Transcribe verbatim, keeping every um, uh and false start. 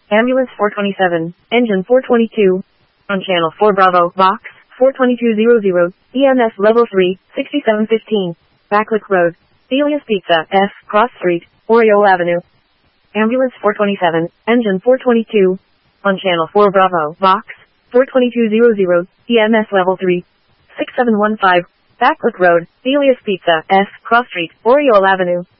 Ambulance four twenty-seven, Engine four twenty-two. On Channel four Bravo, Box four twenty-two hundred, E M S Level three, sixty-seven fifteen. Backlick Road, Elias Pizza, F, Cross Street, Oriole Avenue. Ambulance four twenty-seven, Engine four twenty-two. On Channel four Bravo, Box four twenty-two hundred, E M S Level three, six seven one five. Backlick Road, Elias Pizza, F, Cross Street, Oriole Avenue.